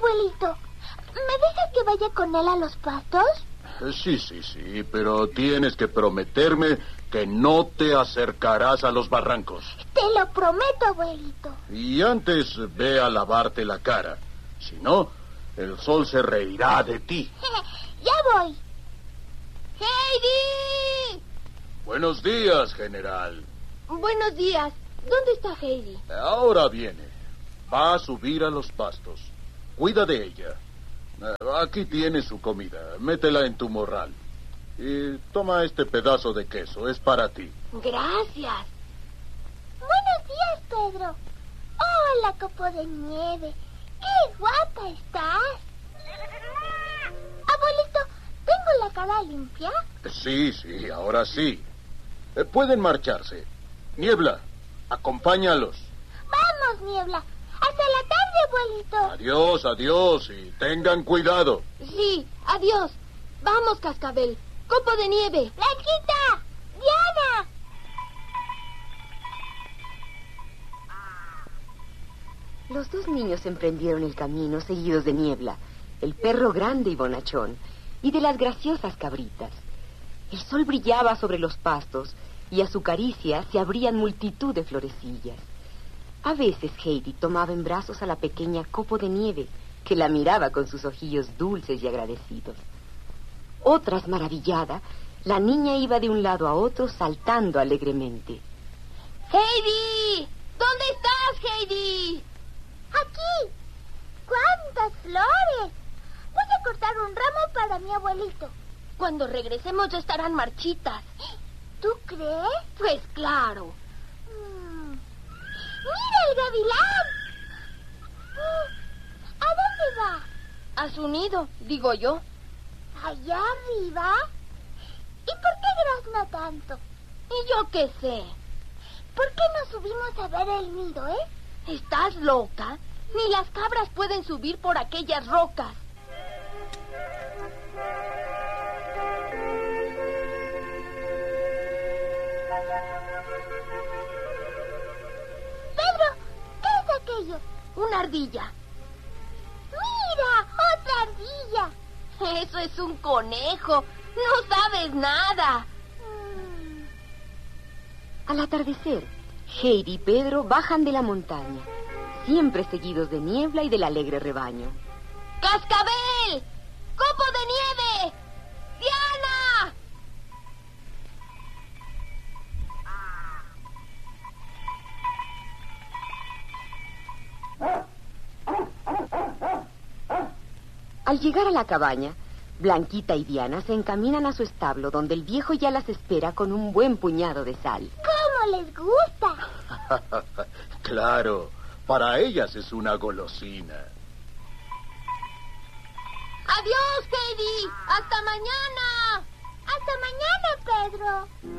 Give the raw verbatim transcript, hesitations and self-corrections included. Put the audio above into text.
abuelito, ¿me dejas que vaya con él a los pastos? Sí, sí, sí, pero tienes que prometerme que no te acercarás a los barrancos. Te lo prometo, abuelito. Y antes ve a lavarte la cara. Si no, el sol se reirá de ti. Ya voy. ¡Heidi! Buenos días, general. Buenos días. ¿Dónde está Heidi? Ahora viene. Va a subir a los pastos. Cuida de ella. Aquí tiene su comida. Métela en tu morral. Y toma este pedazo de queso. Es para ti. Gracias. Buenos días, Pedro. Hola, copo de nieve. ¡Qué guapa estás! Abuelito, ¿tengo la cara limpia? Sí, sí, ahora sí. Eh, pueden marcharse. Niebla, acompáñalos. Vamos, Niebla. Hasta la tarde, abuelito. Adiós, adiós y tengan cuidado. Sí, adiós. Vamos, Cascabel. Copo de nieve. ¡Blanquita! ¡Diana! Los dos niños emprendieron el camino seguidos de Niebla, el perro grande y bonachón, y de las graciosas cabritas. El sol brillaba sobre los pastos y a su caricia se abrían multitud de florecillas. A veces Heidi tomaba en brazos a la pequeña Copo de Nieve, que la miraba con sus ojillos dulces y agradecidos. Otras, maravillada, la niña iba de un lado a otro saltando alegremente. ¡Heidi! ¿Dónde estás, Heidi? ¡Aquí! ¡Cuántas flores! Voy a cortar un ramo para mi abuelito. Cuando regresemos ya estarán marchitas. ¿Tú crees? Pues claro. Mm. ¡Mira el gavilán! ¿A dónde va? A su nido, digo yo. ¿Allá arriba? ¿Y por qué grazna tanto? ¿Y yo qué sé? ¿Por qué no subimos a ver el nido, eh? ¿Estás loca? Ni las cabras pueden subir por aquellas rocas. Pedro, ¿qué es aquello? Una ardilla. ¡Mira! ¡Otra ardilla! Eso es un conejo. No sabes nada. Mm. Al atardecer, Heidi y Pedro bajan de la montaña, siempre seguidos de Niebla y del alegre rebaño. ¡Cascabel! ¡Copo de nieve! ¡Diana! Al llegar a la cabaña, Blanquita y Diana se encaminan a su establo, donde el viejo ya las espera con un buen puñado de sal. ¿Cómo les gusta? Claro, para ellas es una golosina. ¡Adiós, Heidi! ¡Hasta mañana! Hasta mañana, Pedro.